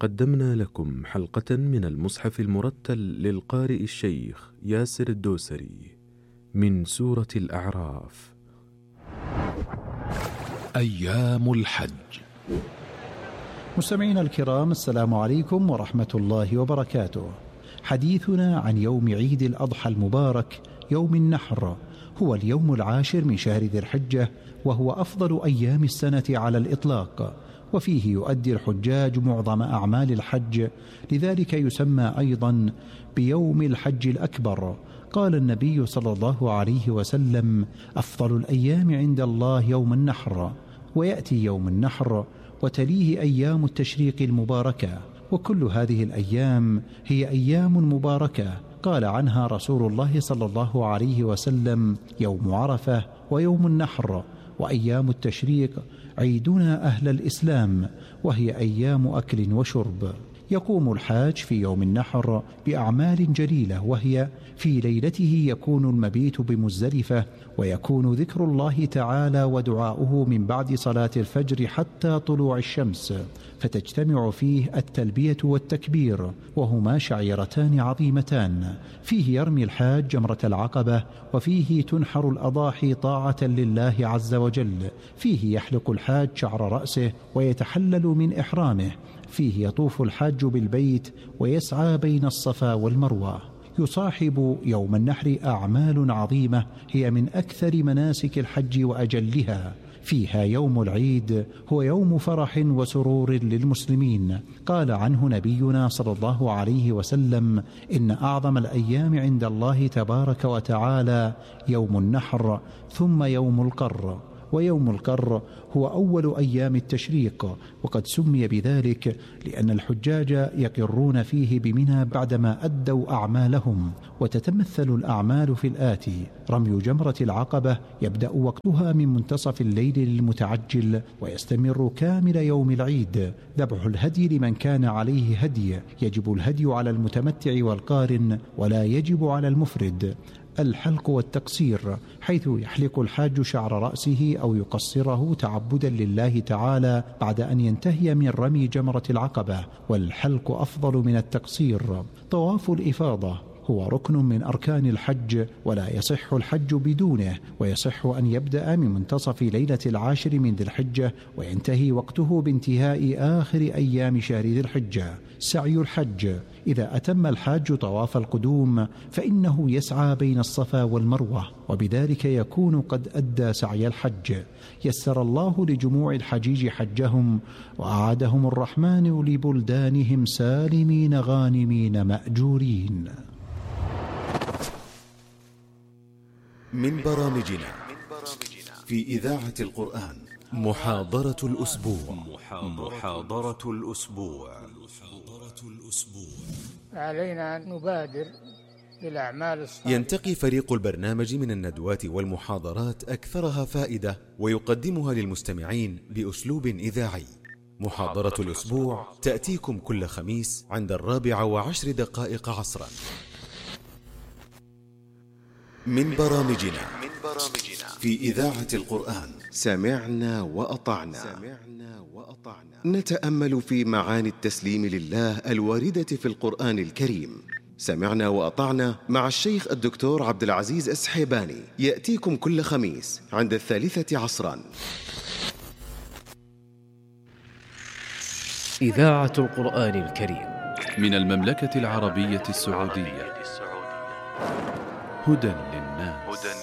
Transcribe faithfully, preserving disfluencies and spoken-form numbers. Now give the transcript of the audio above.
قدمنا لكم حلقة من المصحف المرتل للقارئ الشيخ ياسر الدوسري من سورة الأعراف. أيام الحج. مستمعينا الكرام، السلام عليكم ورحمة الله وبركاته. حديثنا عن يوم عيد الأضحى المبارك يوم النحر، هو اليوم العاشر من شهر ذي الحجة، وهو أفضل أيام السنة على الإطلاق، وفيه يؤدي الحجاج معظم أعمال الحج، لذلك يسمى أيضا بيوم الحج الأكبر. قال النبي صلى الله عليه وسلم: أفضل الأيام عند الله يوم النحر. ويأتي يوم النحر وتليه أيام التشريق المباركة، وكل هذه الأيام هي أيام مباركة. قال عنها رسول الله صلى الله عليه وسلم: يوم عرفة ويوم النحر وأيام التشريق عيدنا أهل الإسلام، وهي أيام أكل وشرب. يقوم الحاج في يوم النحر بأعمال جليلة، وهي في ليلته يكون المبيت بمزدلفة، ويكون ذكر الله تعالى ودعاؤه من بعد صلاة الفجر حتى طلوع الشمس، فتجتمع فيه التلبية والتكبير، وهما شعيرتان عظيمتان. فيه يرمي الحاج جمرة العقبة، وفيه تنحر الأضاحي طاعة لله عز وجل. فيه يحلق الحاج شعر رأسه ويتحلل من إحرامه. فيه يطوف الحاج بالبيت ويسعى بين الصفا والمروة. يصاحب يوم النحر أعمال عظيمة هي من أكثر مناسك الحج وأجلها. فيها يوم العيد هو يوم فرح وسرور للمسلمين. قال عنه نبينا صلى الله عليه وسلم: إن أعظم الأيام عند الله تبارك وتعالى يوم النحر، ثم يوم القر. ويوم القر هو أول أيام التشريق، وقد سمي بذلك لأن الحجاج يقرون فيه بمنى بعدما أدوا أعمالهم. وتتمثل الأعمال في الآتي: رمي جمرة العقبة يبدأ وقتها من منتصف الليل للمتعجل، ويستمر كامل يوم العيد. ذبح الهدي لمن كان عليه هدي، يجب الهدي على المتمتع والقارن، ولا يجب على المفرد. الحلق والتقصير، حيث يحلق الحاج شعر رأسه أو يقصره تعبدا لله تعالى بعد أن ينتهي من رمي جمرة العقبة، والحلق أفضل من التقصير. طواف الإفاضة هو ركن من أركان الحج، ولا يصح الحج بدونه، ويصح أن يبدأ من منتصف ليلة العاشر من ذي الحجة، وينتهي وقته بانتهاء آخر أيام شهر ذي الحجة. سعي الحج، إذا أتم الحاج طواف القدوم فإنه يسعى بين الصفا والمروة، وبذلك يكون قد أدى سعي الحج. يسر الله لجموع الحجيج حجهم، وأعادهم الرحمن لبلدانهم سالمين غانمين مأجورين. من برامجنا في إذاعة القرآن محاضرة الأسبوع. محاضرة الأسبوع. علينا أن نبادر بالأعمال الصالحة. ينتقي فريق البرنامج من الندوات والمحاضرات أكثرها فائدة، ويقدمها للمستمعين بأسلوب إذاعي. محاضرة الأسبوع تأتيكم كل خميس عند الرابعة وعشر دقائق عصرا. من برامجنا في إذاعة القرآن سمعنا وأطعنا. نتأمل في معاني التسليم لله الواردة في القرآن الكريم. سمعنا وأطعنا مع الشيخ الدكتور عبد العزيز السحيباني، يأتيكم كل خميس عند الثالثة عصرا. إذاعة القرآن الكريم من المملكة العربية السعودية. هدى للناس.